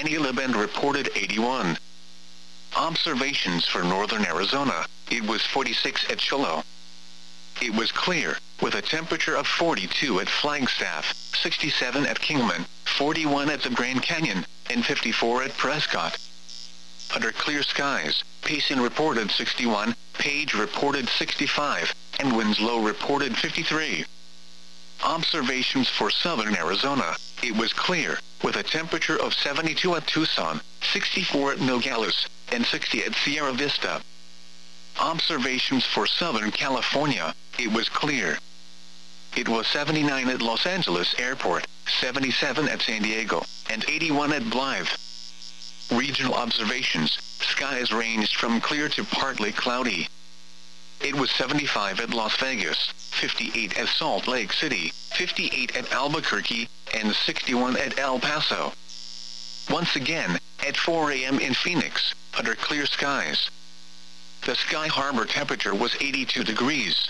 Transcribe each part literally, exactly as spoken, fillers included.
Annie Lebend reported eighty-one. Observations for northern Arizona, it was forty-six at Shiloh. It was clear, with a temperature of forty-two at Flagstaff, sixty-seven at Kingman, forty-one at the Grand Canyon, and fifty-four at Prescott. Under clear skies, Payson reported sixty-one, Page reported sixty-five, and Winslow reported fifty-three. Observations for southern Arizona, it was clear, with a temperature of seventy-two at Tucson, sixty-four at Nogales, and sixty at Sierra Vista. Observations for southern California, it was clear. It was seventy-nine at Los Angeles Airport, seventy-seven at San Diego, and eighty-one at Blythe. Regional observations, skies ranged from clear to partly cloudy. It was seventy-five at Las Vegas, fifty-eight at Salt Lake City, fifty-eight at Albuquerque, and sixty-one at El Paso. Once again, at four a m in Phoenix, under clear skies. The Sky Harbor temperature was eighty-two degrees.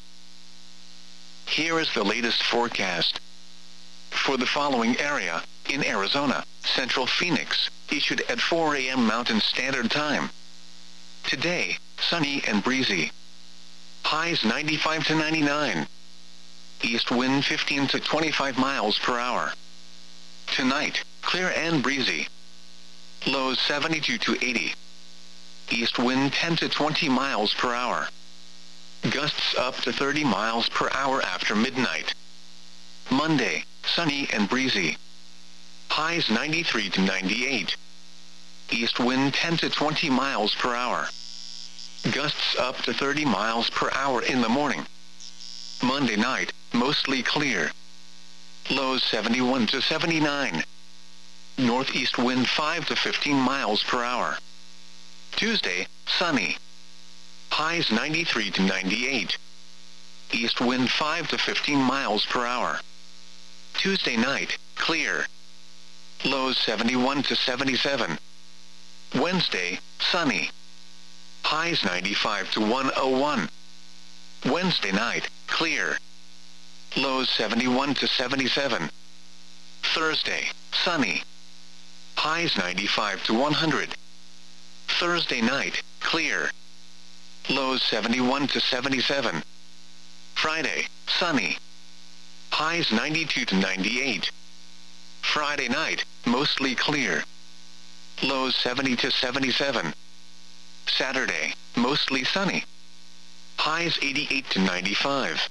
Here is the latest forecast. For the following area, in Arizona, Central Phoenix, issued at four a m Mountain Standard Time. Today, sunny and breezy. Highs ninety-five to ninety-nine. East wind fifteen to twenty-five miles per hour. Tonight, clear and breezy. Lows seventy-two to eighty. East wind ten to twenty miles per hour. Gusts up to thirty miles per hour after midnight. Monday, sunny and breezy. Highs ninety-three to ninety-eight. East wind ten to twenty miles per hour. Gusts up to thirty miles per hour in the morning. Monday night, mostly clear. Lows seventy-one to seventy-nine. Northeast wind five to fifteen miles per hour. Tuesday, sunny. Highs ninety-three to ninety-eight. East wind five to fifteen miles per hour. Tuesday night, clear. Lows seventy-one to seventy-seven. Wednesday, sunny. Highs ninety-five to one oh one. Wednesday night, clear. Lows seventy-one to seventy-seven. Thursday, sunny. Highs ninety-five to one hundred. Thursday night, clear. Lows seventy-one to seventy-seven. Friday, sunny. Highs ninety-two to ninety-eight. Friday night, mostly clear. Lows seventy to seventy-seven. Saturday, mostly sunny. Highs eighty-eight to ninety-five.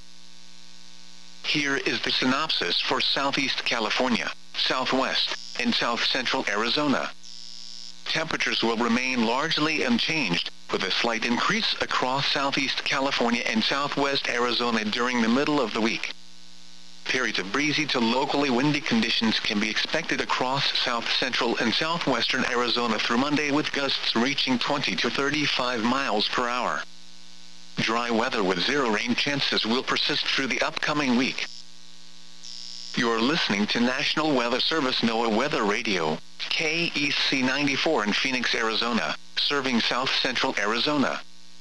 Here is the synopsis for Southeast California, Southwest, and South Central Arizona. Temperatures will remain largely unchanged, with a slight increase across Southeast California and Southwest Arizona during the middle of the week. Periods of breezy to locally windy conditions can be expected across South Central and Southwestern Arizona through Monday, with gusts reaching twenty to thirty-five miles per hour. Dry weather with zero rain chances will persist through the upcoming week. You're listening to National Weather Service NOAA Weather Radio, K E C ninety-four in Phoenix, Arizona, serving South Central Arizona.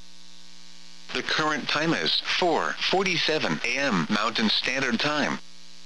The current time is four forty-seven a m Mountain Standard Time.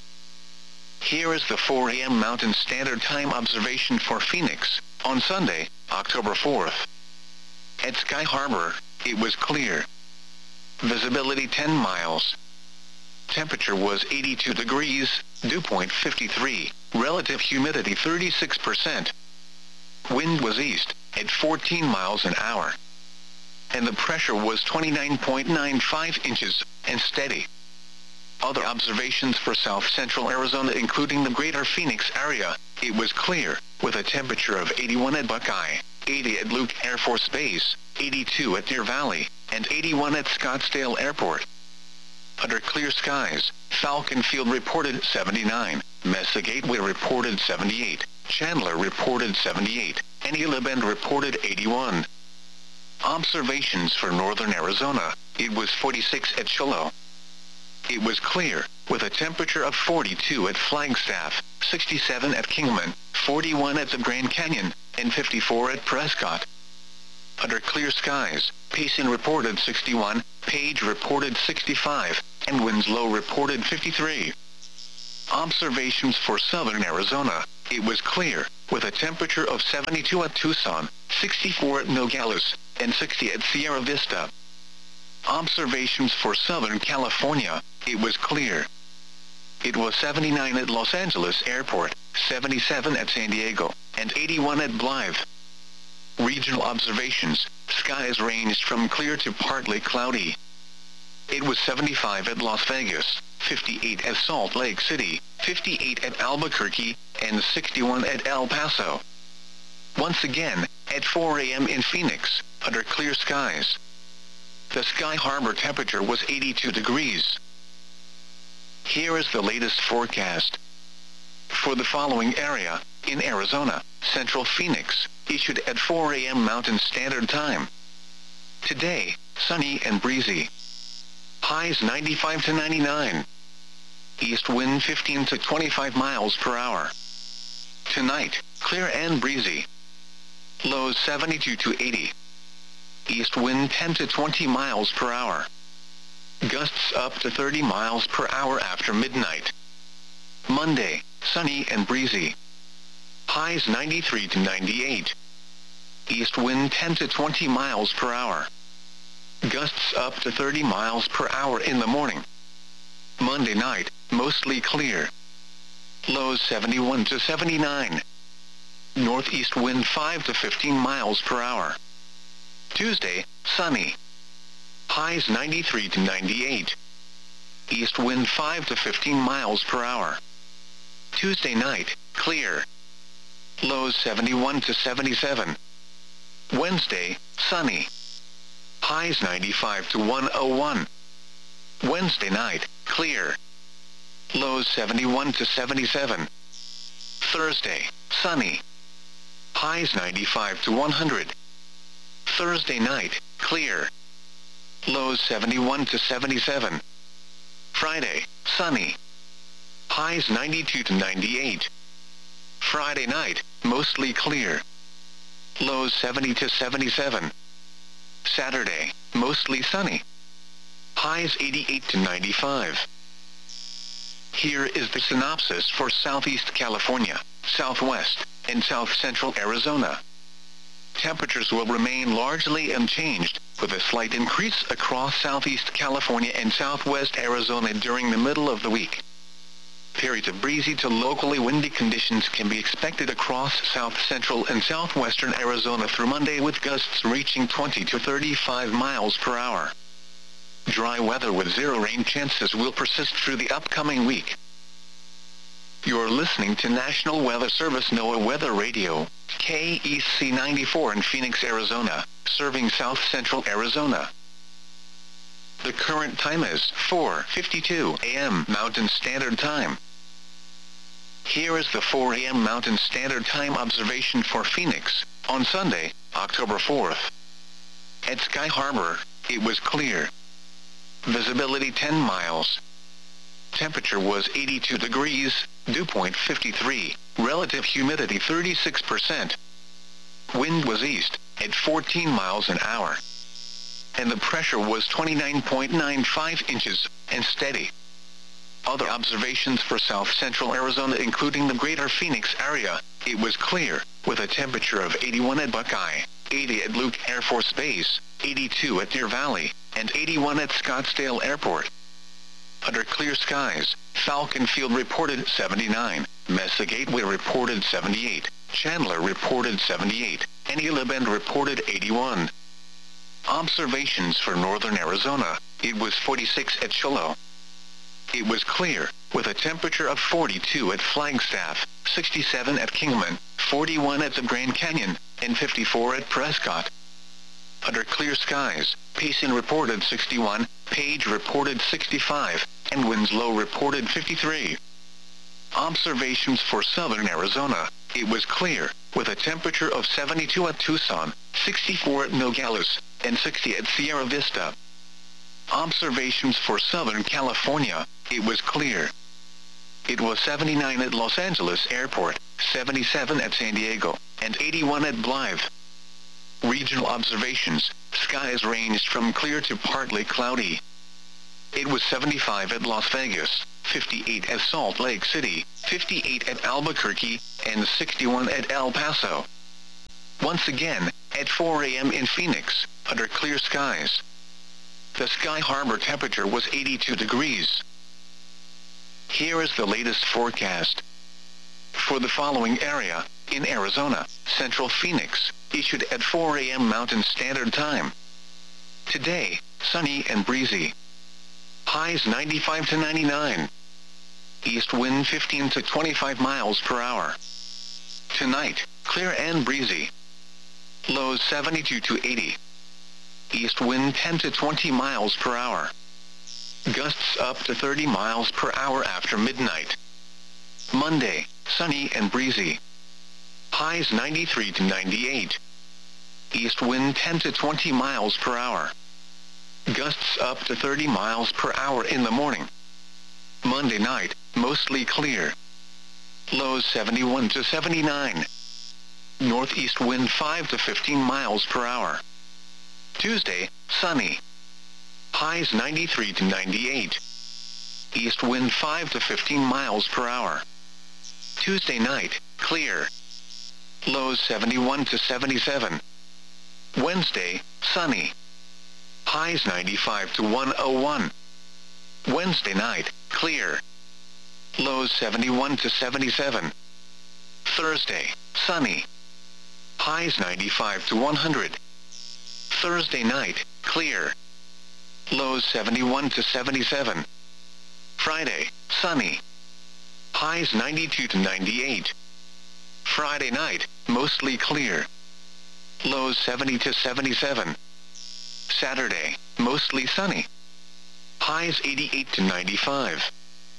Here is the four a m Mountain Standard Time observation for Phoenix, on Sunday, October fourth. At Sky Harbor, it was clear. Visibility ten miles. Temperature was eighty-two degrees, dew point fifty-three, relative humidity thirty-six percent. Wind was east, at fourteen miles an hour. And the pressure was twenty-nine point nine five inches, and steady. Other observations for South Central Arizona, including the greater Phoenix area, it was clear, with a temperature of eighty-one at Buckeye, eighty at Luke Air Force Base, eighty-two at Deer Valley, and eighty-one at Scottsdale Airport. Under clear skies, Falcon Field reported seventy-nine, Mesa Gateway reported seventy-eight, Chandler reported seventy-eight, and Annie Lebend reported eighty-one. Observations for northern Arizona, it was forty-six at Shiloh. It was clear, with a temperature of forty-two at Flagstaff, sixty-seven at Kingman, forty-one at the Grand Canyon, and fifty-four at Prescott. Under clear skies, Payson reported sixty-one, Page reported sixty-five, and Winslow reported fifty-three. Observations for southern Arizona, it was clear, with a temperature of seventy-two at Tucson, sixty-four at Nogales, and sixty at Sierra Vista. Observations for Southern California, it was clear. It was seventy-nine at Los Angeles Airport, seventy-seven at San Diego, and eighty-one at Blythe. Regional observations, skies ranged from clear to partly cloudy. It was seventy-five at Las Vegas, fifty-eight at Salt Lake City, fifty-eight at Albuquerque, and sixty-one at El Paso. Once again, at four a m in Phoenix, under clear skies. The Sky Harbor temperature was eighty-two degrees. Here is the latest forecast. For the following area, in Arizona, Central Phoenix, issued at four a m Mountain Standard Time. Today, sunny and breezy. Highs ninety-five to ninety-nine. East wind fifteen to twenty-five miles per hour. Tonight, clear and breezy. Lows seventy-two to eighty. East wind ten to twenty miles per hour. Gusts up to thirty miles per hour after midnight. Monday, sunny and breezy. Highs ninety-three to ninety-eight. East wind ten to twenty miles per hour. Gusts up to thirty miles per hour in the morning. Monday night, mostly clear. Lows seventy-one to seventy-nine. Northeast wind five to fifteen miles per hour. Tuesday, sunny. Highs ninety-three to ninety-eight. East wind five to fifteen miles per hour. Tuesday night, clear. Lows seventy-one to seventy-seven. Wednesday, sunny. Highs ninety-five to one oh one. Wednesday night, clear. Lows seventy-one to seventy-seven. Thursday, sunny. Highs ninety-five to one hundred. Thursday night, clear. Lows seventy-one to seventy-seven. Friday, sunny. Highs ninety-two to ninety-eight. Friday night, mostly clear. Lows seventy to seventy-seven. Saturday, mostly sunny. Highs eighty-eight to ninety-five. Here is the synopsis for Southeast California, Southwest, and South Central Arizona. Temperatures will remain largely unchanged, with a slight increase across Southeast California and Southwest Arizona during the middle of the week. Periods of breezy to locally windy conditions can be expected across South Central and Southwestern Arizona through Monday, with gusts reaching twenty to thirty-five miles per hour. Dry weather with zero rain chances will persist through the upcoming week. You're listening to National Weather Service NOAA Weather Radio, K E C ninety-four in Phoenix, Arizona, serving South Central Arizona. The current time is four fifty-two a m Mountain Standard Time. Here is the four a m Mountain Standard Time observation for Phoenix, on Sunday, October fourth. At Sky Harbor, it was clear. Visibility ten miles. Temperature was eighty-two degrees, dew point fifty-three, relative humidity thirty-six percent. Wind was east, at fourteen miles an hour. And the pressure was twenty-nine point nine five inches, and steady. Other observations for South Central Arizona, including the greater Phoenix area, it was clear, with a temperature of eighty-one at Buckeye, eighty at Luke Air Force Base, eighty-two at Deer Valley, and eighty-one at Scottsdale Airport. Under clear skies, Falcon Field reported seventy-nine, Mesa Gateway reported seventy-eight, Chandler reported seventy-eight, and Gila Bend reported eighty-one. Observations for northern Arizona, it was forty-six at Cholo. It was clear, with a temperature of forty-two at Flagstaff, sixty-seven at Kingman, forty-one at the Grand Canyon, and fifty-four at Prescott. Under clear skies, Payson reported sixty-one, Page reported sixty-five, and Winslow reported fifty-three. Observations for southern Arizona, it was clear, with a temperature of seventy-two at Tucson, sixty-four at Nogales, and sixty at Sierra Vista. Observations for Southern California, it was clear. It was seventy-nine at Los Angeles Airport, seventy-seven at San Diego, and eighty-one at Blythe. Regional observations, skies ranged from clear to partly cloudy. It was seventy-five at Las Vegas, fifty-eight at Salt Lake City, fifty-eight at Albuquerque, and sixty-one at El Paso. Once again, at four A M in Phoenix, under clear skies. The Sky Harbor temperature was eighty-two degrees. Here is the latest forecast. For the following area, in Arizona, Central Phoenix, issued at four A M Mountain Standard Time. Today, sunny and breezy. Highs ninety-five to ninety-nine. East wind fifteen to twenty-five miles per hour. Tonight, clear and breezy. Lows seventy-two to eighty. East wind ten to twenty miles per hour. Gusts up to thirty miles per hour after midnight. Monday, sunny and breezy. Highs ninety-three to ninety-eight. East wind ten to twenty miles per hour. Gusts up to thirty miles per hour in the morning. Monday night, mostly clear. Lows seventy-one to seventy-nine. Northeast wind five to fifteen miles per hour. Tuesday, sunny. Highs ninety-three to ninety-eight. East wind five to fifteen miles per hour. Tuesday night, clear. Lows seventy-one to seventy-seven. Wednesday, sunny. Highs ninety-five to one oh one. Wednesday night, clear. Lows seventy-one to seventy-seven. Thursday, sunny. Highs ninety-five to one hundred. Thursday night, clear. Lows seventy-one to seventy-seven. Friday, sunny. Highs ninety-two to ninety-eight. Friday night, mostly clear. Lows seventy to seventy-seven. Saturday, mostly sunny. Highs eighty-eight to ninety-five.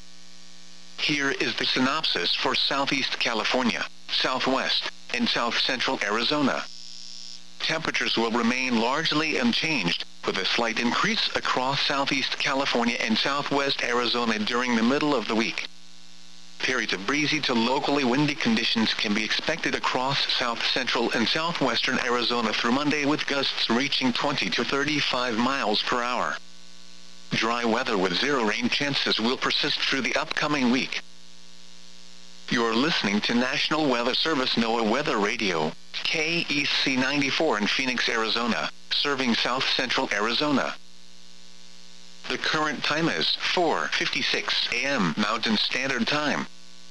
Here is the synopsis for Southeast California, Southwest, and South Central Arizona. Temperatures will remain largely unchanged, with a slight increase across Southeast California and Southwest Arizona during the middle of the week. Periods of breezy to locally windy conditions can be expected across South Central and Southwestern Arizona through Monday, with gusts reaching twenty to thirty-five miles per hour. Dry weather with zero rain chances will persist through the upcoming week. You're listening to National Weather Service NOAA Weather Radio, K E C ninety-four in Phoenix, Arizona, serving South Central Arizona. The current time is four fifty-six A M Mountain Standard Time.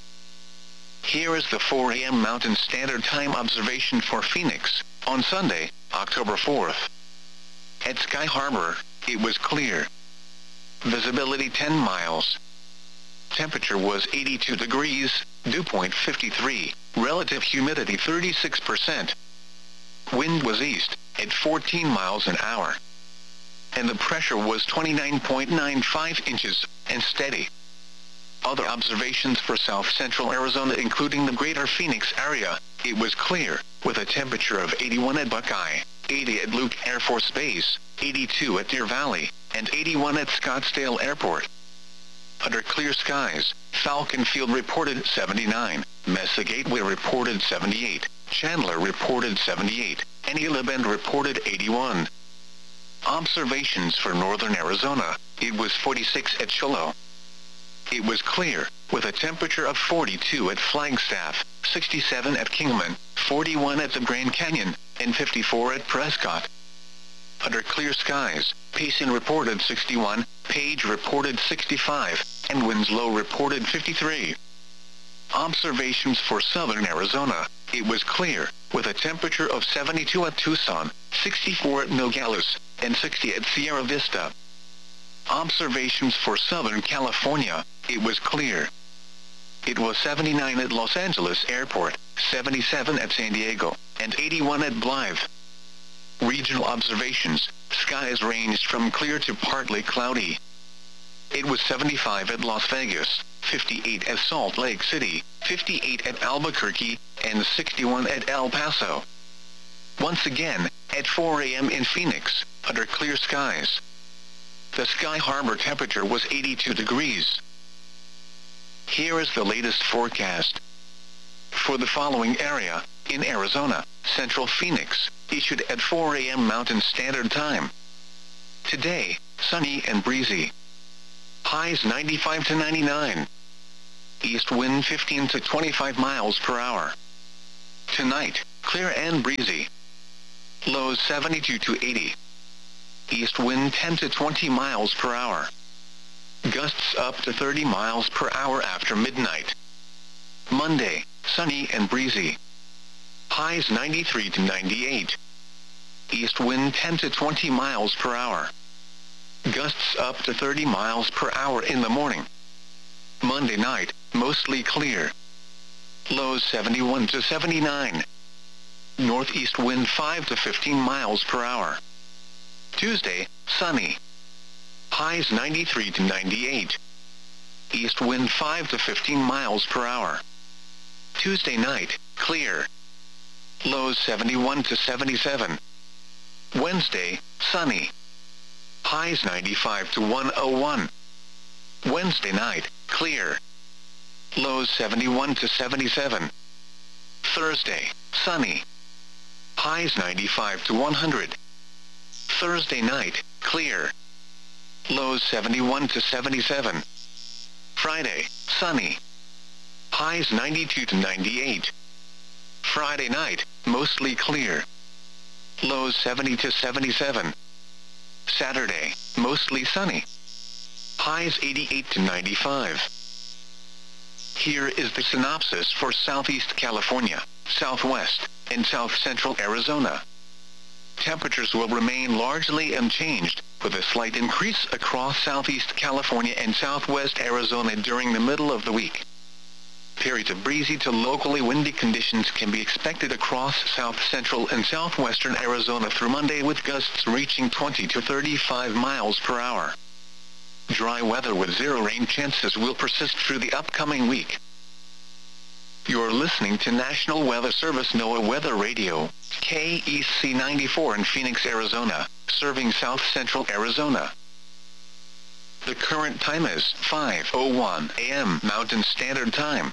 Here is the four A M Mountain Standard Time observation for Phoenix, on Sunday, October fourth. At Sky Harbor, it was clear. Visibility ten miles. Temperature was eighty-two degrees, dew point fifty-three, relative humidity thirty-six percent. Wind was east, at fourteen miles an hour. And the pressure was twenty-nine point nine five inches, and steady. Other observations for South Central Arizona, including the greater Phoenix area, it was clear, with a temperature of eighty-one at Buckeye, eighty at Luke Air Force Base, eighty-two at Deer Valley, and eighty-one at Scottsdale Airport. Under clear skies, Falcon Field reported seventy-nine, Mesa Gateway reported seventy-eight, Chandler reported seventy-eight, and Gila Bend reported eighty-one. Observations for northern Arizona, it was forty-six at Cholo. It was clear, with a temperature of forty-two at Flagstaff, sixty-seven at Kingman, forty-one at the Grand Canyon, and fifty-four at Prescott. Under clear skies, Payson reported sixty-one, Page reported sixty-five, and Winslow reported fifty-three. Observations for southern Arizona, it was clear, with a temperature of seventy-two at Tucson, sixty-four at Nogales, and sixty at Sierra Vista. Observations for southern California, it was clear. It was seventy-nine at Los Angeles Airport, seventy-seven at San Diego, and eighty-one at Blythe. Regional observations, skies ranged from clear to partly cloudy. It was seventy-five at Las Vegas, fifty-eight at Salt Lake City, fifty-eight at Albuquerque, and sixty-one at El Paso. Once again, at four A M in Phoenix, under clear skies. The Sky Harbor temperature was eighty-two degrees. Here is the latest forecast. For the following area, in Arizona, Central Phoenix, issued at four A M Mountain Standard Time. Today, sunny and breezy. Highs ninety-five to ninety-nine. East wind fifteen to twenty-five miles per hour. Tonight, clear and breezy. Lows seventy-two to eighty. East wind ten to twenty miles per hour. Gusts up to thirty miles per hour after midnight. Monday, sunny and breezy. Highs ninety-three to ninety-eight. East wind ten to twenty miles per hour. Gusts up to thirty miles per hour in the morning. Monday night, mostly clear. Lows seventy-one to seventy-nine. Northeast wind five to fifteen miles per hour. Tuesday, sunny. Highs ninety-three to ninety-eight. East wind five to fifteen miles per hour. Tuesday night, clear. Lows seventy-one to seventy-seven. Wednesday, sunny. Highs ninety-five to one oh one. Wednesday night, clear. Lows seventy-one to seventy-seven. Thursday, sunny. Highs ninety-five to one hundred. Thursday night, clear. Lows seventy-one to seventy-seven. Friday, sunny. Highs ninety-two to ninety-eight. Friday night, mostly clear. Lows seventy to seventy-seven. Saturday, mostly sunny. Highs eighty-eight to ninety-five. Here is the synopsis for Southeast California, Southwest, and South Central Arizona. Temperatures will remain largely unchanged, with a slight increase across Southeast California and Southwest Arizona during the middle of the week. Periods of breezy to locally windy conditions can be expected across South Central and Southwestern Arizona through Monday, with gusts reaching twenty to thirty-five miles per hour. Dry weather with zero rain chances will persist through the upcoming week. You're listening to National Weather Service NOAA Weather Radio, K E C ninety-four in Phoenix, Arizona, serving South Central Arizona. The current time is five oh one a m Mountain Standard Time.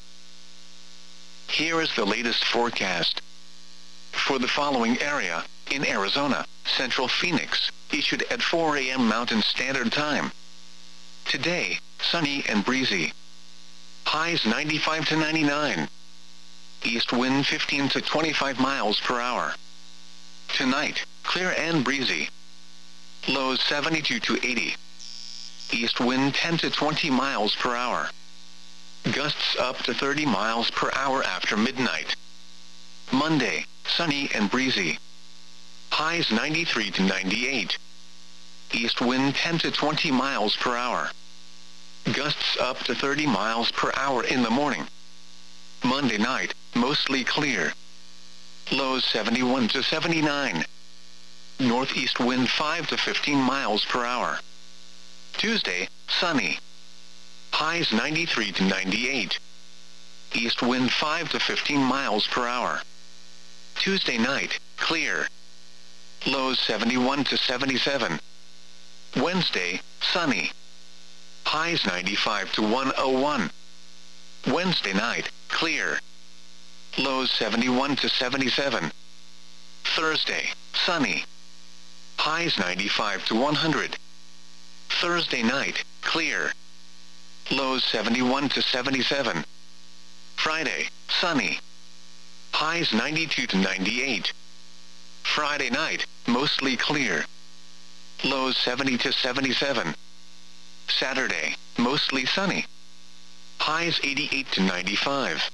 Here is the latest forecast. For the following area, in Arizona, Central Phoenix, issued at four a m Mountain Standard Time. Today, sunny and breezy. Highs ninety-five to ninety-nine. East wind fifteen to twenty-five miles per hour. Tonight, clear and breezy. Lows seventy-two to eighty. East wind ten to twenty miles per hour. Gusts up to thirty miles per hour after midnight. Monday, sunny and breezy. Highs ninety-three to ninety-eight. East wind ten to twenty miles per hour. Gusts up to thirty miles per hour in the morning. Monday night, mostly clear. Lows seventy-one to seventy-nine. Northeast wind five to fifteen miles per hour. Tuesday, sunny. Highs ninety-three to ninety-eight. East wind five to fifteen miles per hour. Tuesday night, clear. Lows seventy-one to seventy-seven. Wednesday, sunny. Highs ninety-five to one oh one. Wednesday night, clear. Lows seventy-one to seventy-seven. Thursday, sunny. Highs ninety-five to one hundred. Thursday night, clear. Lows seventy-one to seventy-seven. Friday, sunny. Highs ninety-two to ninety-eight. Friday night, mostly clear. Lows seventy to seventy-seven. Saturday, mostly sunny. Highs eighty-eight to ninety-five.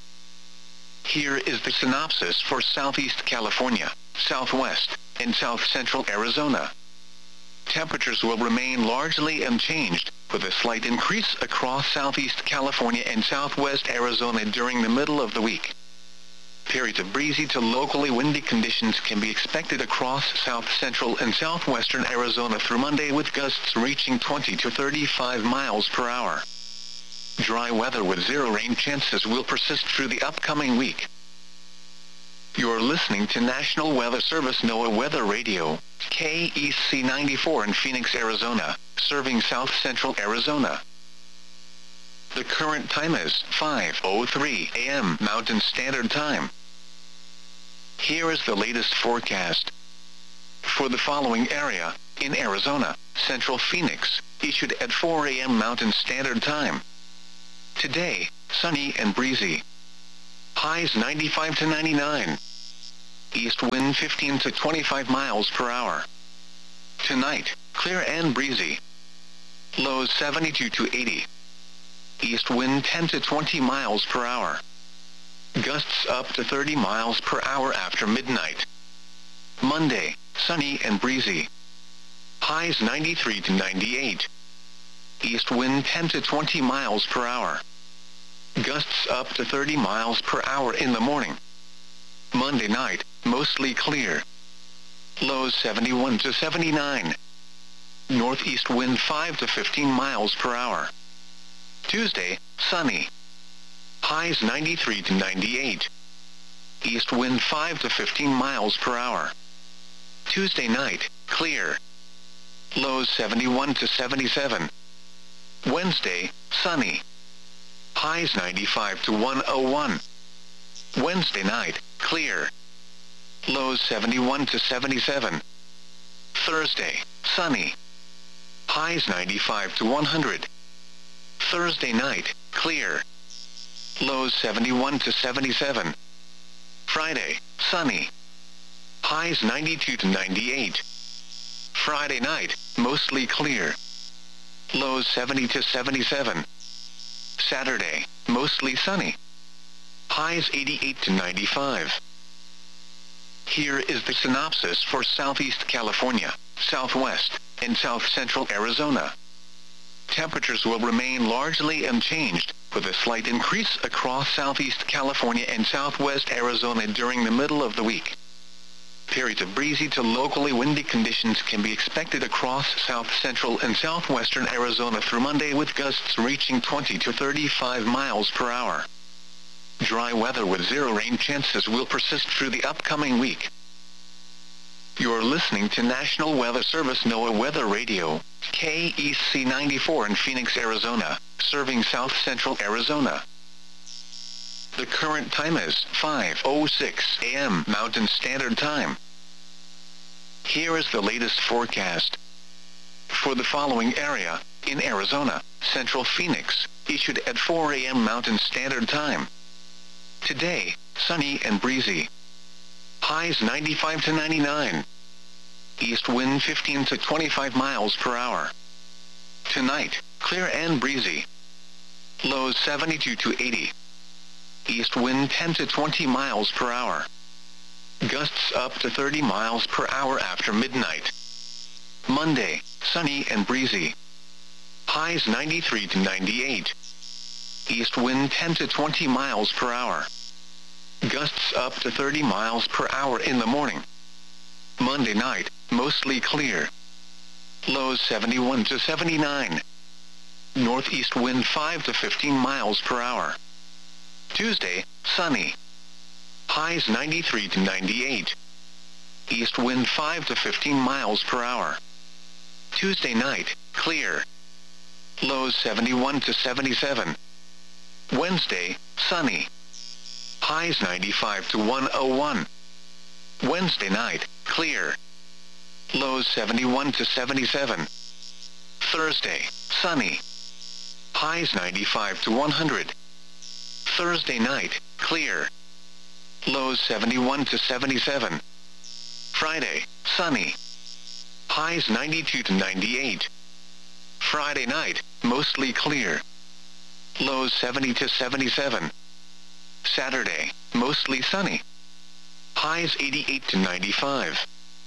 Here is the synopsis for Southeast California, Southwest, and South Central Arizona. Temperatures will remain largely unchanged, with a slight increase across Southeast California and Southwest Arizona during the middle of the week. Periods of breezy to locally windy conditions can be expected across South Central and Southwestern Arizona through Monday, with gusts reaching twenty to thirty-five miles per hour. Dry weather with zero rain chances will persist through the upcoming week. You're listening to National Weather Service NOAA Weather Radio, K E C ninety-four in Phoenix, Arizona, serving South Central Arizona. The current time is five oh three a m Mountain Standard Time. Here is the latest forecast. For the following area, in Arizona, Central Phoenix, issued at four A M Mountain Standard Time. Today, sunny and breezy. Highs ninety-five to ninety-nine. East wind fifteen to twenty-five miles per hour. Tonight, clear and breezy. Lows seventy-two to eighty. East wind ten to twenty miles per hour. Gusts up to thirty miles per hour after midnight. Monday, sunny and breezy. Highs ninety-three to ninety-eight. East wind ten to twenty miles per hour. Gusts up to thirty miles per hour in the morning. Monday night, mostly clear. Lows seventy-one to seventy-nine. Northeast wind five to fifteen miles per hour. Tuesday, sunny. Highs ninety-three to ninety-eight. East wind five to fifteen miles per hour. Tuesday night, clear. Lows seventy-one to seventy-seven. Wednesday, sunny. Highs ninety-five to one oh one. Wednesday night, clear. Lows seventy-one to seventy-seven. Thursday, sunny. Highs ninety-five to one hundred. Thursday night, clear. Lows seventy-one to seventy-seven. Friday, sunny. Highs ninety-two to ninety-eight. Friday night, mostly clear. Lows seventy to seventy-seven. Saturday, mostly sunny. Highs eighty-eight to ninety-five. Here is the synopsis for Southeast California, Southwest, and South Central Arizona. Temperatures will remain largely unchanged, with a slight increase across Southeast California and Southwest Arizona during the middle of the week. Periods of breezy to locally windy conditions can be expected across South Central and Southwestern Arizona through Monday, with gusts reaching twenty to thirty-five miles per hour. Dry weather with zero rain chances will persist through the upcoming week. You're listening to National Weather Service NOAA Weather Radio, K E C ninety-four in Phoenix, Arizona, serving South Central Arizona. The current time is five oh six A M Mountain Standard Time. Here is the latest forecast. For the following area, in Arizona, Central Phoenix, issued at four A M Mountain Standard Time. Today, sunny and breezy. Highs ninety-five to ninety-nine. East wind fifteen to twenty-five miles per hour. Tonight, clear and breezy. Lows seventy-two to eighty. East wind ten to twenty miles per hour. Gusts up to thirty miles per hour after midnight. Monday, sunny and breezy. Highs ninety-three to ninety-eight. East wind ten to twenty miles per hour. Gusts up to thirty miles per hour in the morning. Monday night, mostly clear. Lows seventy-one to seventy-nine. Northeast wind five to fifteen miles per hour. Tuesday, sunny. Highs ninety-three to ninety-eight. East wind five to fifteen miles per hour. Tuesday night, clear. Lows seventy-one to seventy-seven. Wednesday, sunny. Highs ninety-five to one oh one. Wednesday night, clear. Lows seventy-one to seventy-seven. Thursday, sunny. Highs ninety-five to one hundred. Thursday night, clear. Lows seventy-one to seventy-seven. Friday, sunny. Highs ninety-two to ninety-eight. Friday night, mostly clear. Lows seventy to seventy-seven. Saturday, mostly sunny. Highs eighty-eight to ninety-five.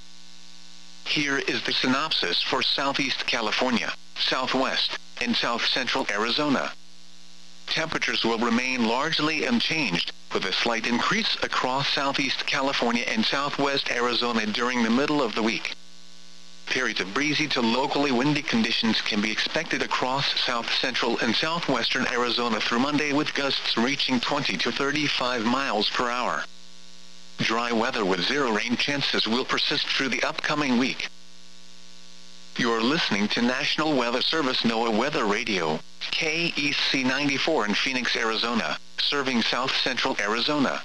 Here is the synopsis for Southeast California, Southwest, and South Central Arizona. Temperatures will remain largely unchanged, with a slight increase across Southeast California and Southwest Arizona during the middle of the week. Periods of breezy to locally windy conditions can be expected across South Central and Southwestern Arizona through Monday, with gusts reaching twenty to thirty-five miles per hour. Dry weather with zero rain chances will persist through the upcoming week. You're listening to National Weather Service NOAA Weather Radio, K E C ninety-four in Phoenix, Arizona, serving South Central Arizona.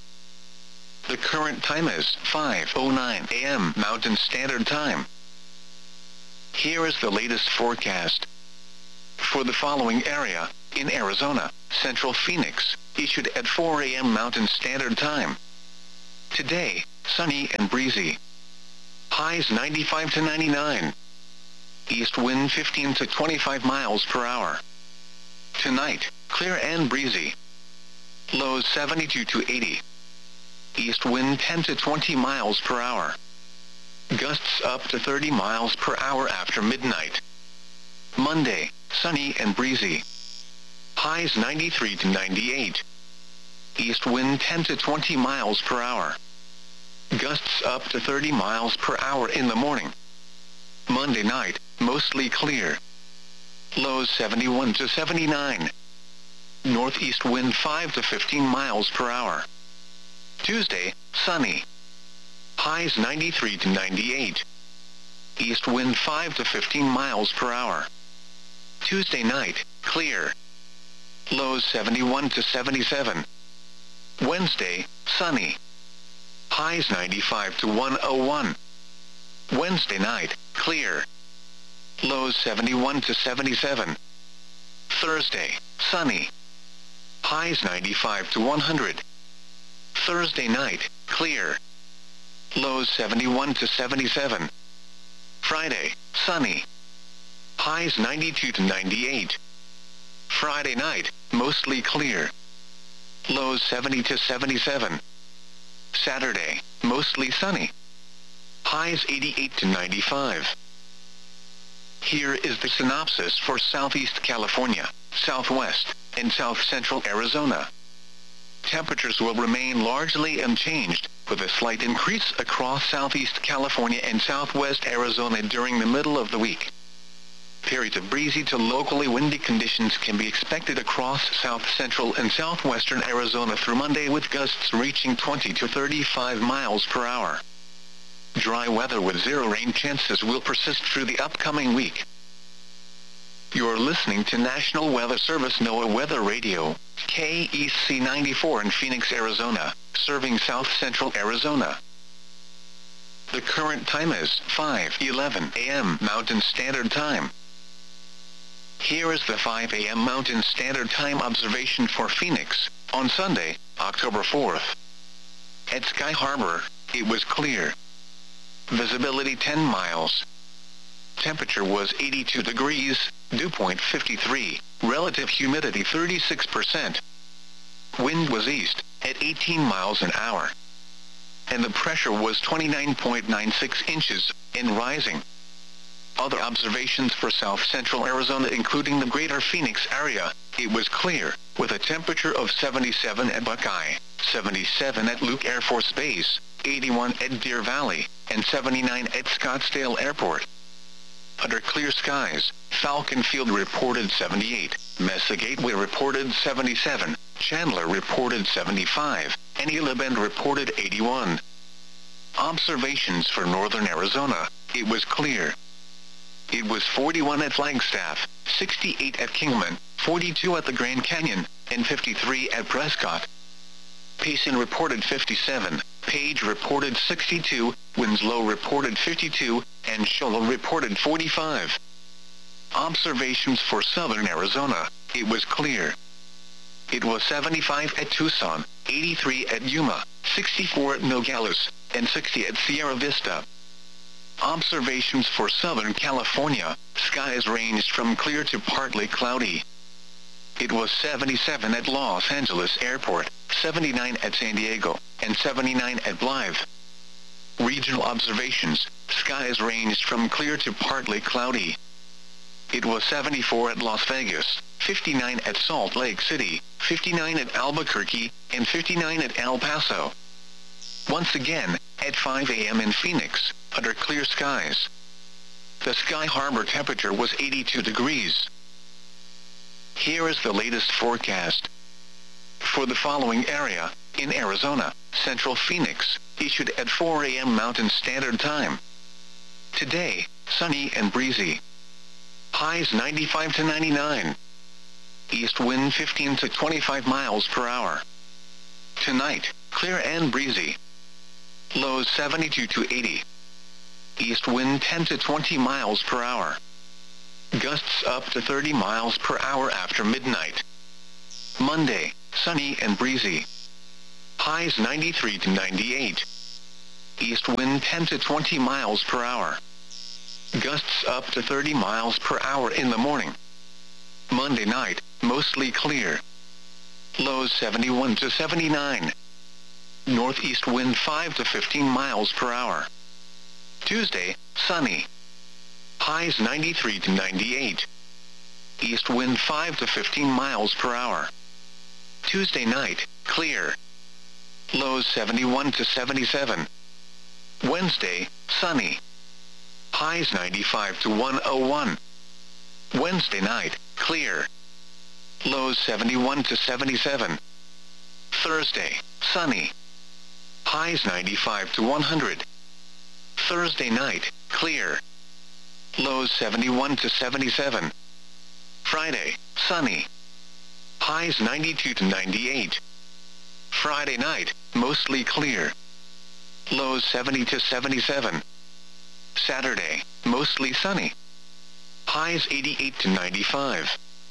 The current time is five oh nine A M Mountain Standard Time. Here is the latest forecast. For the following area, in Arizona, Central Phoenix, issued at four A M Mountain Standard Time. Today, sunny and breezy. Highs ninety-five to ninety-nine. East wind fifteen to twenty-five miles per hour. Tonight, clear and breezy. Lows seventy-two to eighty. East wind ten to twenty miles per hour. Gusts up to thirty miles per hour after midnight. Monday, sunny and breezy. Highs ninety-three to ninety-eight. East wind ten to twenty miles per hour. Gusts up to thirty miles per hour in the morning. Monday night, mostly clear. Lows seventy-one to seventy-nine. Northeast wind five to fifteen miles per hour. Tuesday, sunny. Highs ninety-three to ninety-eight. East wind five to fifteen miles per hour. Tuesday night, clear. Lows seventy-one to seventy-seven. Wednesday, sunny. Highs ninety-five to one oh one. Wednesday night, clear. Lows seventy-one to seventy-seven. Thursday, sunny. Highs ninety-five to one hundred. Thursday night, clear. Lows seventy-one to seventy-seven. Friday, sunny. Highs ninety-two to ninety-eight. Friday night, mostly clear. Lows seventy to seventy-seven. Saturday, mostly sunny. Highs eighty-eight to ninety-five. Here is the synopsis for Southeast California, Southwest, and South Central Arizona. Temperatures will remain largely unchanged, with a slight increase across Southeast California and Southwest Arizona during the middle of the week. Periods of breezy to locally windy conditions can be expected across South Central and Southwestern Arizona through Monday, with gusts reaching twenty to thirty-five miles per hour. Dry weather with zero rain chances will persist through the upcoming week. You're listening to National Weather Service NOAA Weather Radio, K E C ninety-four in Phoenix, Arizona, serving South Central Arizona. The current time is five eleven A M Mountain Standard Time. Here is the five A M Mountain Standard Time observation for Phoenix, on Sunday, October fourth. At Sky Harbor, it was clear. Visibility ten miles. Temperature was eighty-two degrees, dew point fifty-three, relative humidity thirty-six percent. Wind was east, at eighteen miles an hour. And the pressure was twenty-nine point nine six inches, and rising. Other observations for South Central Arizona, including the greater Phoenix area, it was clear, with a temperature of seventy-seven at Buckeye, seventy-seven at Luke Air Force Base, eighty-one at Deer Valley, and seventy-nine at Scottsdale Airport. Under clear skies, Falcon Field reported seventy-eight, Mesa Gateway reported seventy-seven, Chandler reported seventy-five, and Gila Bend reported eighty-one. Observations for northern Arizona, it was clear. It was forty-one at Flagstaff, sixty-eight at Kingman, forty-two at the Grand Canyon, and fifty-three at Prescott. Payson reported fifty-seven, Page reported sixty-two, Winslow reported fifty-two, and Shola reported forty-five. Observations for southern Arizona, it was clear. It was seventy-five at Tucson, eighty-three at Yuma, sixty-four at Nogales, and sixty at Sierra Vista. Observations for Southern California, skies ranged from clear to partly cloudy. It was seventy-seven at Los Angeles Airport, seventy-nine at San Diego, and seventy-nine at Blythe. Regional observations, skies ranged from clear to partly cloudy. It was seventy-four at Las Vegas, fifty-nine at Salt Lake City, fifty-nine at Albuquerque, and fifty-nine at El Paso. Once again, at five A M in Phoenix, under clear skies. The Sky Harbor temperature was eighty-two degrees. Here is the latest forecast. For the following area, in Arizona, Central Phoenix, issued at four A M Mountain Standard Time. Today, sunny and breezy. Highs ninety-five to ninety-nine. East wind fifteen to twenty-five miles per hour. Tonight, clear and breezy. Lows seventy-two to eighty. East wind ten to twenty miles per hour. Gusts up to thirty miles per hour after midnight. Monday, sunny and breezy. Highs ninety-three to ninety-eight. East wind ten to twenty miles per hour. Gusts up to thirty miles per hour in the morning. Monday night, mostly clear. Lows seventy-one to seventy-nine. Northeast wind five to fifteen miles per hour. Tuesday, sunny. Highs ninety-three to ninety-eight. East wind five to fifteen miles per hour. Tuesday night, clear. Lows seventy-one to seventy-seven. Wednesday, sunny. Highs ninety-five to one oh one. Wednesday night, clear. Lows seventy-one to seventy-seven. Thursday, sunny. Highs ninety-five to one hundred. Thursday night, clear. Lows seventy-one to seventy-seven. Friday, sunny. Highs ninety-two to ninety-eight. Friday night, mostly clear. Lows seventy to seventy-seven. Saturday, mostly sunny. Highs eighty-eight to ninety-five.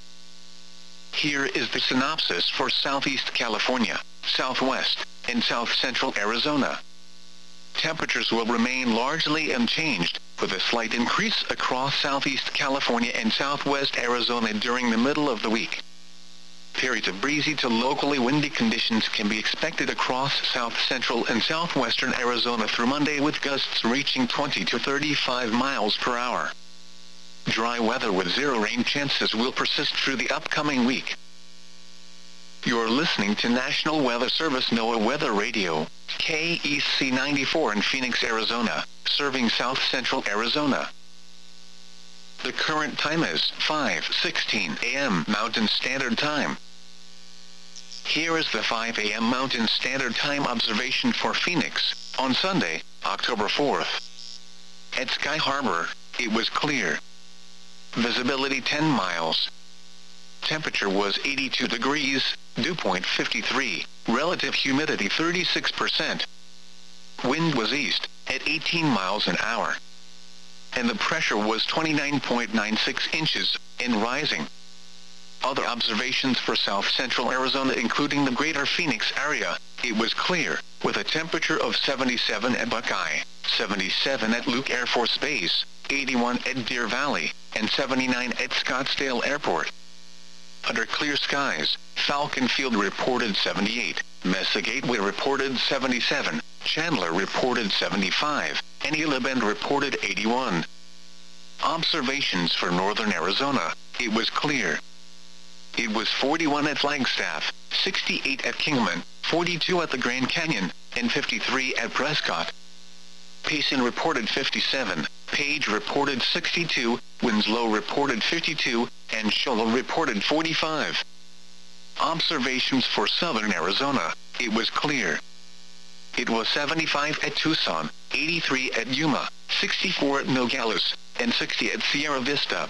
Here is the synopsis for Southeast California, Southwest, and South Central Arizona. Temperatures will remain largely unchanged, with a slight increase across Southeast California and Southwest Arizona during the middle of the week. Periods of breezy to locally windy conditions can be expected across South Central and Southwestern Arizona through Monday, with gusts reaching twenty to thirty-five miles per hour. Dry weather with zero rain chances will persist through the upcoming week. You're listening to National Weather Service NOAA Weather Radio, K E C ninety-four in Phoenix, Arizona, serving South Central Arizona. The current time is five sixteen a m Mountain Standard Time. Here is the five a m Mountain Standard Time observation for Phoenix, on Sunday, October fourth. At Sky Harbor, it was clear. Visibility ten miles. Temperature was eighty-two degrees, dew point fifty-three, relative humidity thirty-six percent. Wind was east, at eighteen miles an hour. And the pressure was twenty-nine point nine six inches, and rising. Other observations for South Central Arizona, including the greater Phoenix area, it was clear, with a temperature of seventy-seven at Buckeye, seventy-seven at Luke Air Force Base, eighty-one at Deer Valley, and seventy-nine at Scottsdale Airport. Under clear skies, Falcon Field reported seventy-eight, Mesa Gateway reported seventy-seven, Chandler reported seventy-five, and Gila Bend reported eighty-one. Observations for northern Arizona, it was clear. It was forty-one at Flagstaff, sixty-eight at Kingman, forty-two at the Grand Canyon, and fifty-three at Prescott. Payson reported fifty-seven, Page reported sixty-two, Winslow reported fifty-two, and Shoal reported forty-five. Observations for southern Arizona, it was clear. It was seventy-five at Tucson, eighty-three at Yuma, sixty-four at Nogales, and sixty at Sierra Vista.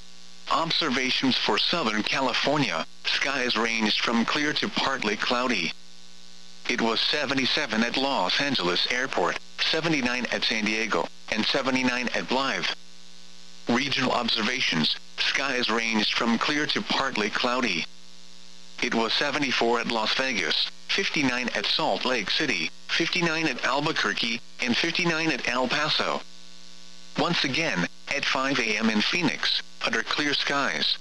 Observations for Southern California, skies ranged from clear to partly cloudy. It was seventy-seven at Los Angeles Airport, seventy-nine at San Diego, and seventy-nine at Blythe. Regional observations, skies ranged from clear to partly cloudy. It was seventy-four at Las Vegas, fifty-nine at Salt Lake City, fifty-nine at Albuquerque, and fifty-nine at El Paso. Once again, at five a m in Phoenix, under clear skies.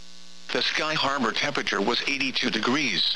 The Sky Harbor temperature was eighty-two degrees.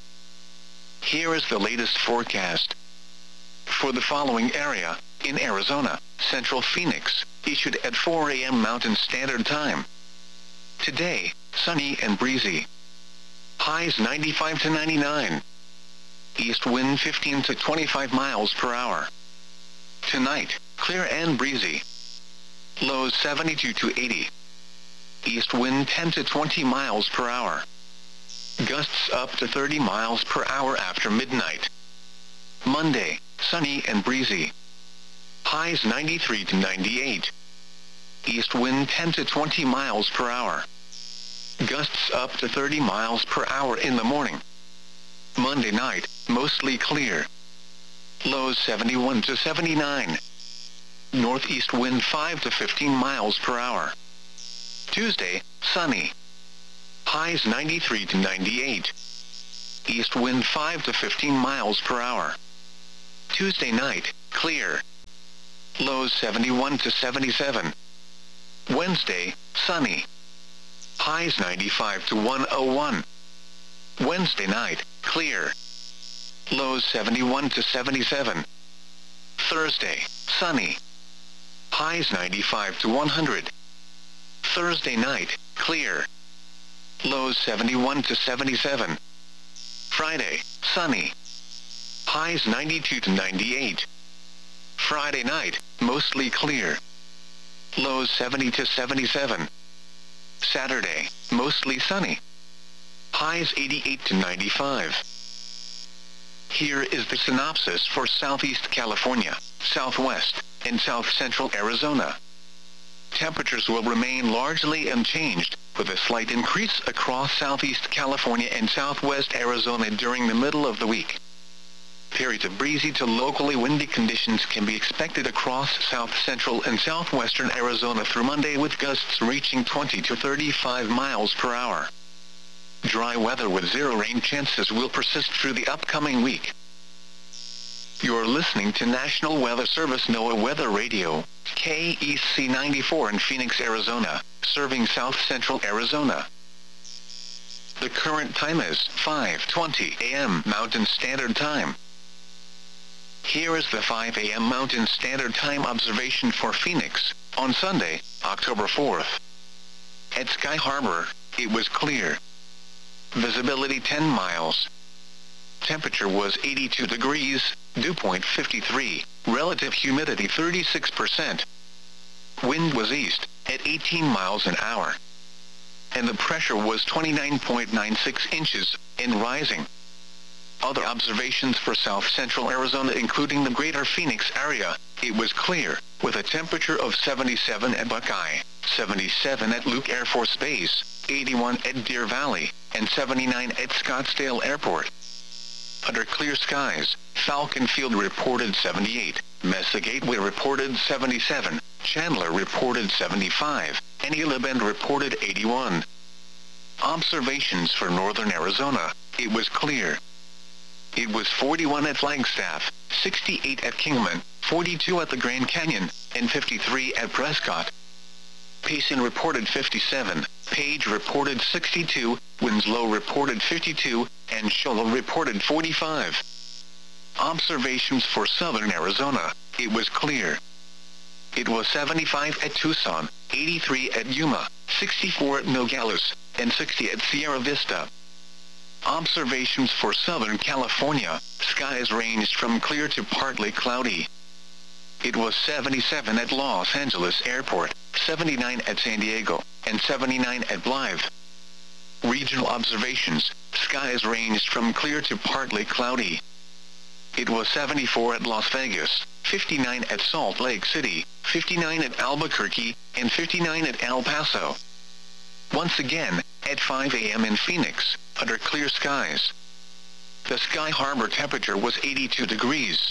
Here is the latest forecast. For the following area, in Arizona, Central Phoenix, issued at four a m Mountain Standard Time. Today, sunny and breezy. Highs ninety-five to ninety-nine. East wind fifteen to twenty-five miles per hour. Tonight, clear and breezy. Lows seventy-two to eighty. East wind ten to twenty miles per hour. Gusts up to thirty miles per hour after midnight. Monday, sunny and breezy. Highs ninety-three to ninety-eight. East wind ten to twenty miles per hour. Gusts up to thirty miles per hour in the morning. Monday night, mostly clear. Lows seventy-one to seventy-nine. northeast wind five to fifteen miles per hour. Tuesday, sunny. Highs ninety-three to ninety-eight. East wind five to fifteen miles per hour. Tuesday night, clear. Lows seventy-one to seventy-seven. Wednesday, sunny. Highs ninety-five to one oh one. Wednesday night, clear. Lows seventy-one to seventy-seven. Thursday, sunny. Highs ninety-five to one hundred. Thursday night, clear. Lows seventy-one to seventy-seven. Friday, sunny. Highs ninety-two to ninety-eight. Friday night, mostly clear. Lows seventy to seventy-seven. Saturday, mostly sunny. Highs eighty-eight to ninety-five. Here is the synopsis for Southeast California, Southwest, and South Central Arizona. Temperatures will remain largely unchanged, with a slight increase across Southeast California and Southwest Arizona during the middle of the week. Periods of breezy to locally windy conditions can be expected across South Central and Southwestern Arizona through Monday, with gusts reaching twenty to thirty-five miles per hour. Dry weather with zero rain chances will persist through the upcoming week. You're listening to National Weather Service NOAA Weather Radio, K E C ninety-four in Phoenix, Arizona, serving South Central Arizona. The current time is five twenty a m Mountain Standard Time. Here is the five a m Mountain Standard Time observation for Phoenix, on Sunday, October fourth. At Sky Harbor, it was clear. Visibility ten miles. Temperature was eighty-two degrees, dew point fifty-three, relative humidity thirty-six percent. Wind was east, at eighteen miles an hour. And the pressure was twenty-nine point nine six inches, and rising. Other observations for South Central Arizona, including the greater Phoenix area, it was clear, with a temperature of seventy-seven at Buckeye, seventy-seven at Luke Air Force Base, eighty-one at Deer Valley, and seventy-nine at Scottsdale Airport. Under clear skies, Falcon Field reported seventy-eight, Mesa Gateway reported seventy-seven, Chandler reported seventy-five, and Gila Bend reported eighty-one. Observations for northern Arizona, it was clear. It was forty-one at Flagstaff, sixty-eight at Kingman, forty-two at the Grand Canyon, and fifty-three at Prescott. Payson reported fifty-seven, Page reported sixty-two, Winslow reported fifty-two, and Shoal reported forty-five. Observations for southern Arizona, it was clear. It was seventy-five at Tucson, eighty-three at Yuma, sixty-four at Nogales, and sixty at Sierra Vista. Observations for Southern California, skies ranged from clear to partly cloudy. It was seventy-seven at Los Angeles Airport, seventy-nine at San Diego, and seventy-nine at Blythe. Regional observations, skies ranged from clear to partly cloudy. It was seventy-four at Las Vegas, fifty-nine at Salt Lake City, fifty-nine at Albuquerque, and fifty-nine at El Paso. Once again, at five a m in Phoenix, under clear skies. The Sky Harbor temperature was eighty-two degrees.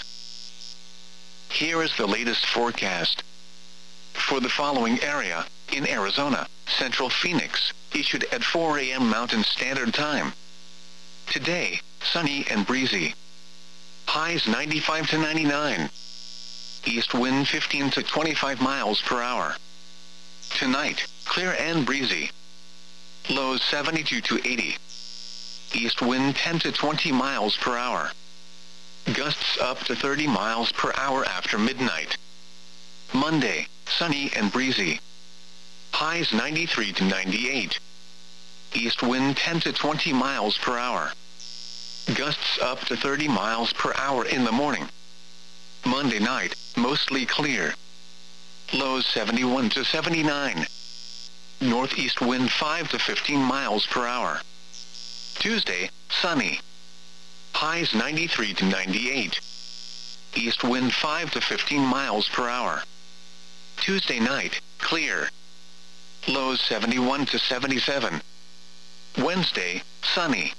Here is the latest forecast. For the following area, in Arizona, Central Phoenix, issued at four a m Mountain Standard Time. Today, sunny and breezy. Highs ninety-five to ninety-nine. East wind fifteen to twenty-five miles per hour. Tonight, clear and breezy. Lows seventy-two to eighty. East wind ten to twenty miles per hour. Gusts up to thirty miles per hour after midnight. Monday, sunny and breezy. Highs ninety-three to ninety-eight. East wind ten to twenty miles per hour. Gusts up to thirty miles per hour in the morning. Monday night, mostly clear. Lows seventy-one to seventy-nine. Northeast wind five to fifteen miles per hour. Tuesday, sunny. Highs ninety-three to ninety-eight. East wind five to fifteen miles per hour. Tuesday night, clear. Lows seventy-one to seventy-seven. Wednesday, sunny.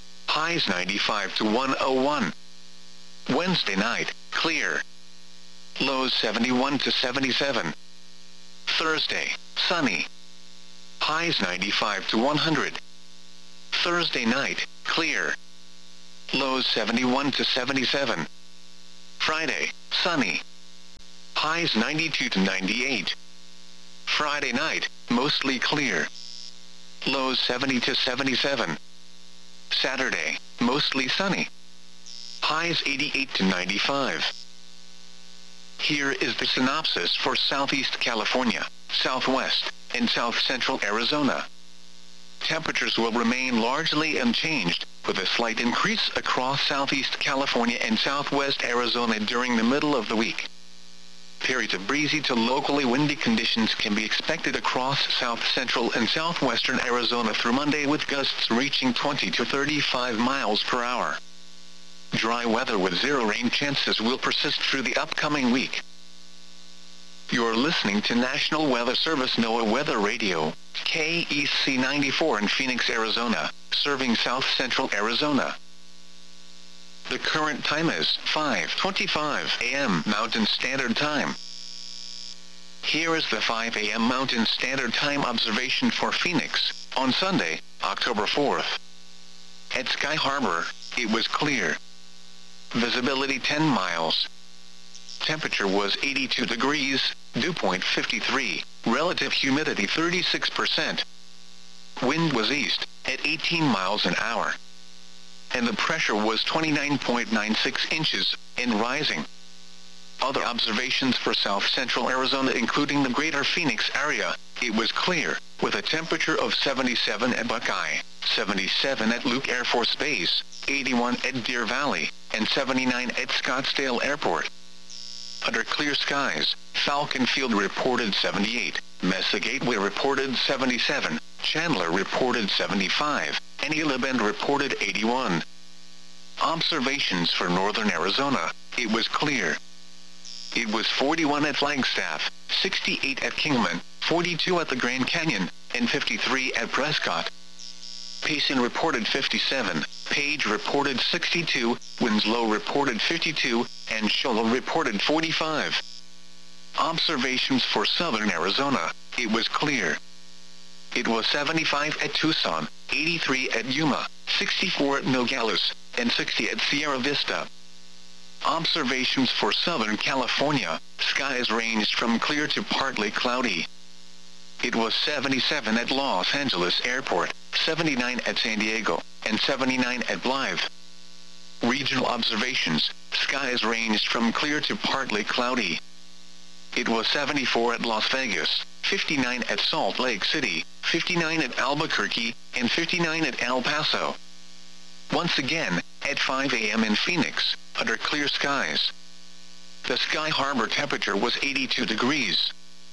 Highs ninety-five to one oh one. Wednesday night, clear. Lows seventy-one to seventy-seven. Thursday, sunny. Highs ninety-five to one hundred. Thursday night, clear. Lows seventy-one to seventy-seven. Friday, sunny. Highs ninety-two to ninety-eight. Friday night, mostly clear. Lows seventy to seventy-seven. Saturday, mostly sunny. Highs eighty-eight to ninety-five. Here is the synopsis for Southeast California, Southwest, and South Central Arizona. Temperatures will remain largely unchanged, with a slight increase across Southeast California and Southwest Arizona during the middle of the week. Periods of breezy to locally windy conditions can be expected across South Central and Southwestern Arizona through Monday, with gusts reaching twenty to thirty-five miles per hour. Dry weather with zero rain chances will persist through the upcoming week. You're listening to National Weather Service NOAA Weather Radio, K E C ninety-four in Phoenix, Arizona, serving South Central Arizona. The current time is five twenty-five a m Mountain Standard Time. Here is the five a m Mountain Standard Time observation for Phoenix, on Sunday, October fourth. At Sky Harbor, it was clear. Visibility ten miles. Temperature was eighty-two degrees, dew point fifty-three, relative humidity thirty-six percent. Wind was east, at eighteen miles an hour. And the pressure was twenty-nine point nine six inches, and rising. Other observations for South Central Arizona, including the greater Phoenix area, it was clear, with a temperature of seventy-seven at Buckeye, seventy-seven at Luke Air Force Base, eighty-one at Deer Valley, and seventy-nine at Scottsdale Airport. Under clear skies, Falcon Field reported seventy-eight, Mesa Gateway reported seventy-seven, Chandler reported seventy-five, and Gila Bend reported eighty-one. Observations for northern Arizona, it was clear. It was forty-one at Flagstaff, sixty-eight at Kingman, forty-two at the Grand Canyon, and fifty-three at Prescott. Payson reported fifty-seven, Page reported sixty-two, Winslow reported fifty-two, and Show Low reported forty-five. Observations for southern Arizona, it was clear. It was seventy-five at Tucson, eighty-three at Yuma, sixty-four at Nogales, and sixty at Sierra Vista. Observations for Southern California, skies ranged from clear to partly cloudy. It was seventy-seven at Los Angeles Airport, seventy-nine at San Diego, and seventy-nine at Blythe. Regional observations, skies ranged from clear to partly cloudy. It was seventy-four at Las Vegas, fifty-nine at Salt Lake City, fifty-nine at Albuquerque, and fifty-nine at El Paso. Once again, at five a m in Phoenix, under clear skies. The Sky Harbor temperature was eighty-two degrees.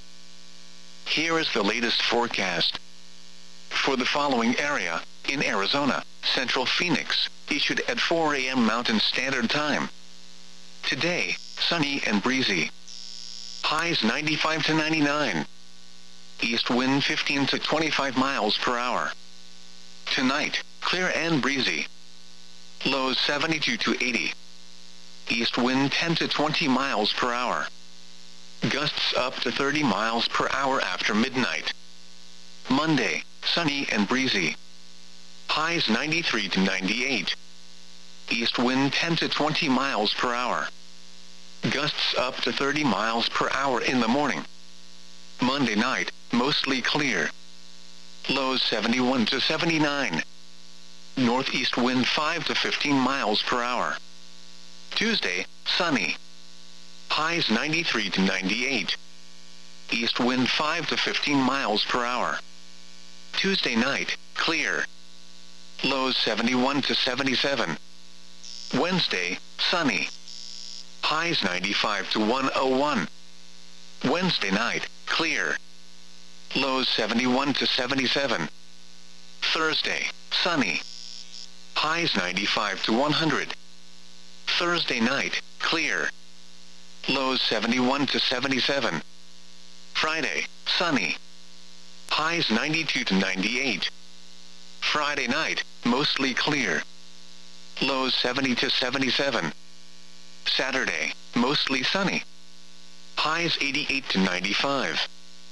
Here is the latest forecast. For the following area, in Arizona, Central Phoenix, issued at four a m Mountain Standard Time. Today, sunny and breezy. Highs ninety-five to ninety-nine. East wind fifteen to twenty-five miles per hour. Tonight, clear and breezy. Lows seventy-two to eighty. East wind ten to twenty miles per hour. Gusts up to thirty miles per hour after midnight. Monday, sunny and breezy. Highs ninety-three to ninety-eight. East wind ten to twenty miles per hour. Gusts up to thirty miles per hour in the morning. Monday night, mostly clear. Lows seventy-one to seventy-nine. Northeast wind five to fifteen miles per hour. Tuesday, sunny. Highs ninety-three to ninety-eight. East wind five to fifteen miles per hour. Tuesday night, clear. Lows seventy-one to seventy-seven. Wednesday, sunny. Highs ninety-five to one oh one. Wednesday night, clear. Lows seventy-one to seventy-seven. Thursday, sunny. Highs ninety-five to one hundred. Thursday night, clear. Lows seventy-one to seventy-seven. Friday, sunny. Highs ninety-two to ninety-eight. Friday night, mostly clear. Lows seventy to seventy-seven. Saturday, mostly sunny. highs eighty-eight to ninety-five.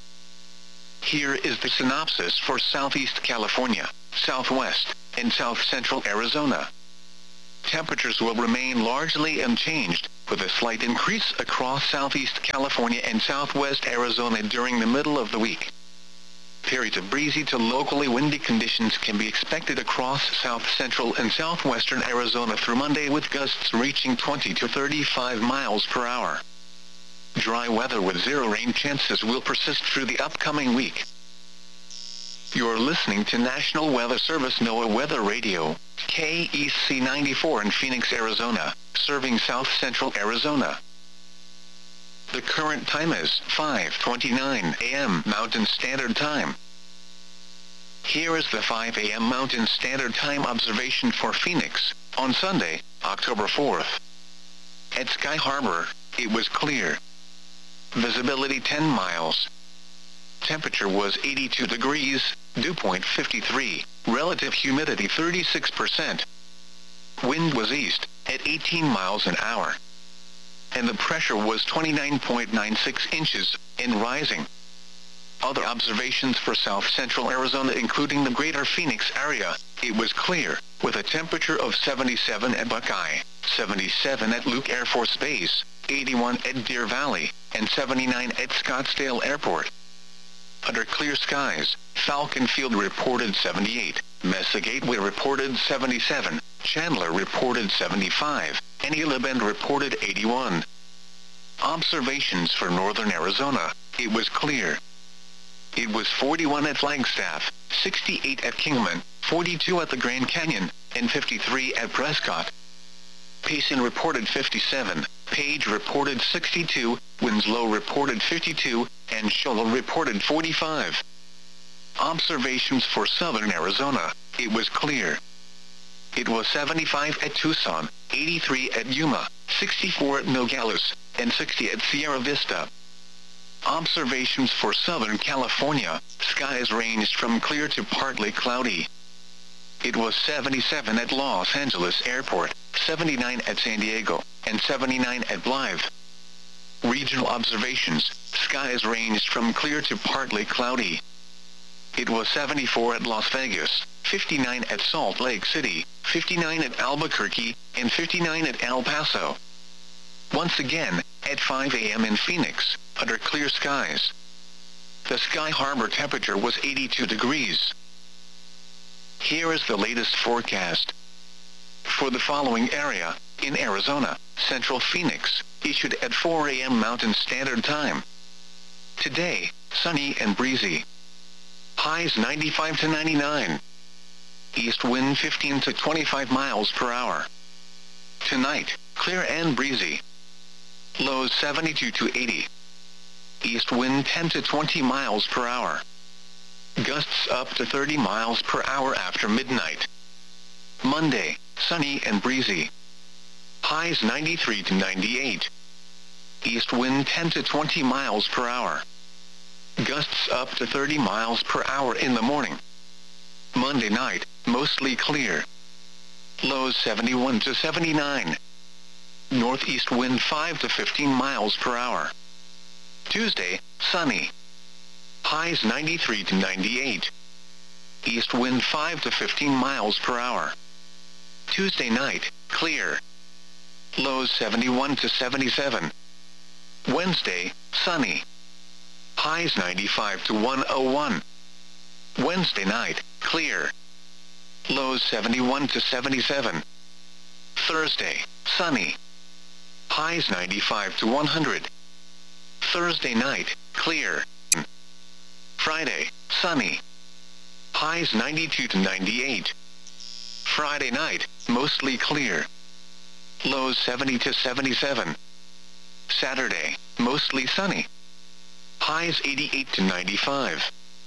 Here is the synopsis for Southeast California, Southwest, and South Central Arizona. Temperatures will remain largely unchanged, with a slight increase across Southeast California and Southwest Arizona during the middle of the week. Periods of breezy to locally windy conditions can be expected across South Central and Southwestern Arizona through Monday, with gusts reaching twenty to thirty-five miles per hour. Dry weather with zero rain chances will persist through the upcoming week. You're listening to National Weather Service NOAA Weather Radio, K E C ninety-four in Phoenix, Arizona, serving South Central Arizona. The current time is five twenty-nine a m Mountain Standard Time. Here is the five a m Mountain Standard Time observation for Phoenix, on Sunday, October fourth. At Sky Harbor, it was clear. Visibility ten miles. Temperature was eighty-two degrees, dew point fifty-three, relative humidity thirty-six percent. Wind was east, at eighteen miles an hour. And the pressure was twenty-nine point nine six inches, and rising. Other observations for South Central Arizona, including the greater Phoenix area, it was clear, with a temperature of seventy-seven at Buckeye, seventy-seven at Luke Air Force Base, eighty-one at Deer Valley, and seventy-nine at Scottsdale Airport. Under clear skies, Falcon Field reported seventy-eight, Mesa Gateway reported seventy-seven, Chandler reported seventy-five, and Gila Bend reported eighty-one. Observations for northern Arizona, it was clear. It was forty-one at Flagstaff, sixty-eight at Kingman, forty-two at the Grand Canyon, and fifty-three at Prescott. Payson reported fifty-seven, Page reported sixty-two, Winslow reported fifty-two, and Shoal reported forty-five. Observations for southern Arizona, it was clear. It was seventy-five at Tucson, eighty-three at Yuma, sixty-four at Nogales, and sixty at Sierra Vista. Observations for Southern California, skies ranged from clear to partly cloudy. It was seventy-seven at Los Angeles Airport, seventy-nine at San Diego, and seventy-nine at Blythe. Regional observations, skies ranged from clear to partly cloudy. It was seventy-four at Las Vegas, fifty-nine at Salt Lake City, fifty-nine at Albuquerque, and fifty-nine at El Paso. Once again, at five a m in Phoenix, under clear skies. The Sky Harbor temperature was eighty-two degrees. Here is the latest forecast. For the following area, in Arizona, Central Phoenix, issued at four a m Mountain Standard Time. Today, sunny and breezy. Highs ninety-five to ninety-nine. East wind fifteen to twenty-five miles per hour. Tonight, clear and breezy. Lows seventy-two to eighty. East wind ten to twenty miles per hour. Gusts up to thirty miles per hour after midnight. Monday, sunny and breezy. Highs ninety-three to ninety-eight. East wind ten to twenty miles per hour. Gusts up to thirty miles per hour in the morning. Monday night, mostly clear. Lows seventy-one to seventy-nine. Northeast wind five to fifteen miles per hour. Tuesday, sunny. Highs ninety-three to ninety-eight. East wind five to fifteen miles per hour. Tuesday night, clear. Lows seventy-one to seventy-seven. Wednesday, sunny. Highs ninety-five to one oh one. Wednesday night, clear. Lows seventy-one to seventy-seven. Thursday, sunny. Highs ninety-five to one hundred. Thursday night, clear. Friday, sunny. Highs ninety-two to ninety-eight. Friday night, mostly clear. Lows seventy to seventy-seven. Saturday, mostly sunny. Highs eighty-eight to ninety-five.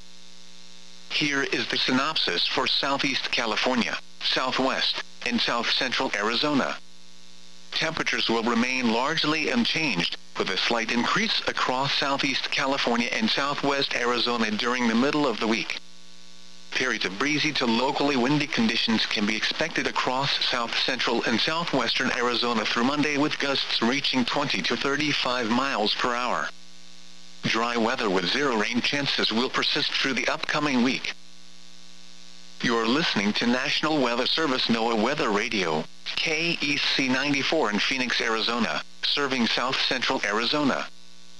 Here is the synopsis for Southeast California, Southwest, and South Central Arizona. Temperatures will remain largely unchanged, with a slight increase across Southeast California and Southwest Arizona during the middle of the week. Periods of breezy to locally windy conditions can be expected across south-central and southwestern Arizona through Monday, with gusts reaching twenty to thirty-five miles per hour. Dry weather with zero rain chances will persist through the upcoming week. You're listening to National Weather Service NOAA Weather Radio, K E C ninety-four in Phoenix, Arizona, serving south-central Arizona.